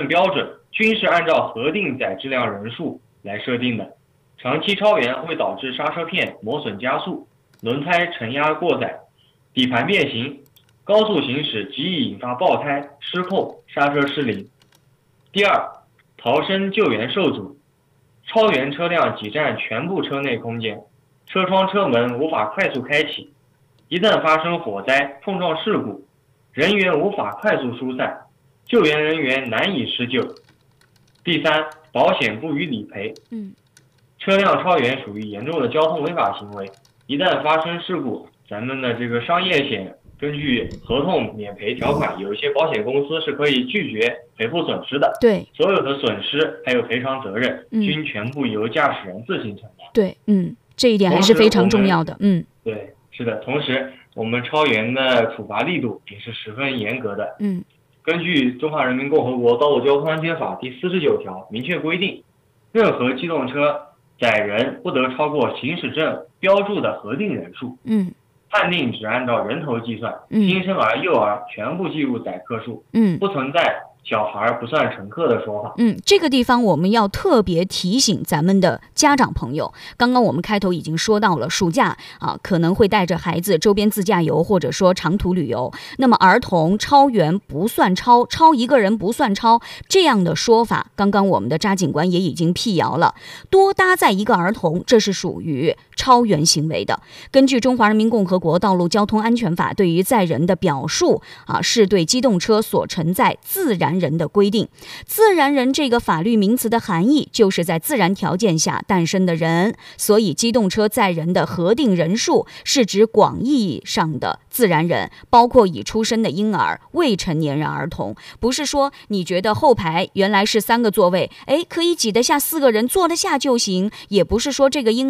标准均是按照核定载质量人数来设定的，长期超员会导致刹车片磨损加速，轮胎承压过载，底盘变形，高速行驶极易引发爆胎、失控、刹车失灵。第二，逃生救援受阻，超员车辆挤占全部车内空间，车窗车门无法快速开启，一旦发生火灾、碰撞事故，人员无法快速疏散，救援人员难以施救。第三，保险不予理赔。车辆超员属于严重的交通违法行为，一旦发生事故，咱们的这个商业险根据合同免赔条款，有一些保险公司是可以拒绝赔付损失的。 对， 所有的损失还有赔偿责任，均全部由驾驶人自行承担。 对，这一点还是非常重要的。 对，是的。同时，我们超员的处罚力度也是十分严格的。根据《中华人民共和国道路交通安全法》第49条明确规定，任何机动车载人不得超过行驶证标注的核定人数。判定只按照人头计算，新生儿、幼儿全部计入载客数。不存在小孩不算乘客的说法。 这个地方我们要特别提醒咱们的家长朋友，刚刚我们开头已经说到了，暑假可能会带着孩子周边自驾游或者说长途旅游，那么儿童超员不算超，超一个人不算超，这样的说法，刚刚我们的查警官也已经辟谣了，多搭载一个儿童，这是属于超员行为的。根据《中华人民共和国道路交通安全法》对于载人的表述是对机动车所承载自然人的规定。自然人这个法律名词的含义就是在自然条件下诞生的人，所以机动车载人的核定人数是指广义意义上的自然人，包括已出生的婴儿、未成年人、儿童。不是说你觉得后排原来是3个座位，可以挤得下4个人，坐得下就行，也不是说这个婴